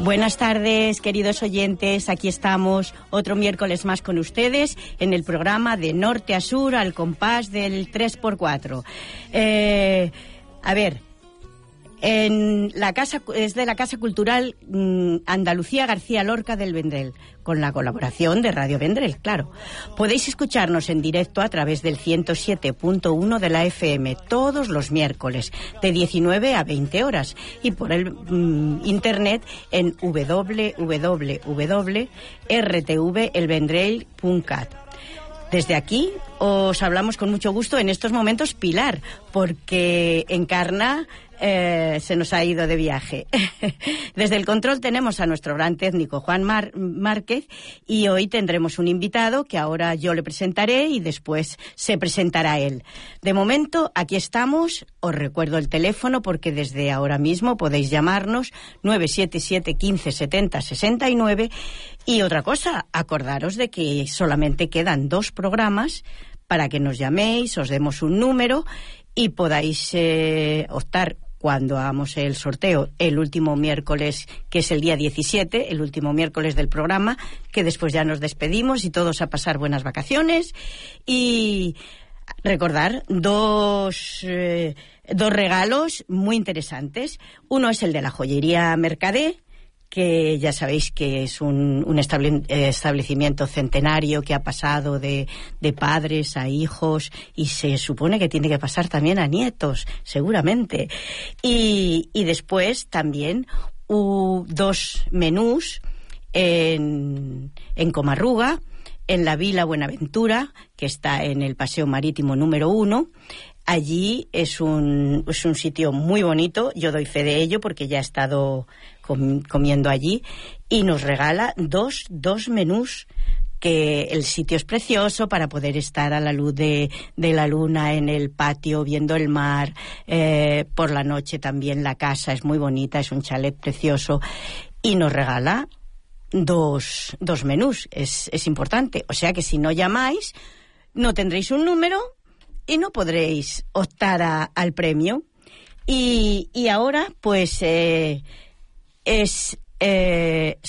Buenas tardes, queridos oyentes. Aquí estamos otro miércoles más con ustedes en el programa de Norte a Sur al compás del 3x4. A ver, en la casa, es de la Casa Cultural Andalucía García Lorca del Vendrell, con la colaboración de Radio Vendrell, claro. Podéis escucharnos en directo a través del 107.1 de la FM todos los miércoles, de 19 a 20 horas, y por el internet en www.rtvelvendrell.cat. Desde aquí os hablamos con mucho gusto en estos momentos Pilar, porque Encarna se nos ha ido de viaje. Desde el control tenemos a nuestro gran técnico Juan Márquez, y hoy tendremos un invitado que ahora yo le presentaré y después se presentará él. De momento, aquí estamos. Os recuerdo el teléfono porque desde ahora mismo podéis llamarnos 977 15 70 69. Y otra cosa, acordaros de que solamente quedan 2 programas para que nos llaméis, os demos un número y podáis optar cuando hagamos el sorteo el último miércoles, que es el día 17, el último miércoles del programa, que después ya nos despedimos y todos a pasar buenas vacaciones. Y recordar dos regalos muy interesantes. Uno es el de la joyería Mercadé, que ya sabéis que es un establecimiento centenario que ha pasado de padres a hijos y se supone que tiene que pasar también a nietos, seguramente. Y después también 2 menús en Comarruga, en la Vila Buenaventura, que está en el Paseo Marítimo número 1. Allí es un sitio muy bonito, yo doy fe de ello porque ya he estado comiendo allí, y nos regala dos menús, que el sitio es precioso para poder estar a la luz de la luna en el patio viendo el mar. Por la noche también la casa es muy bonita, es un chalet precioso, y nos regala dos menús. Es importante, o sea que si no llamáis no tendréis un número y no podréis optar al premio. Y ahora pues es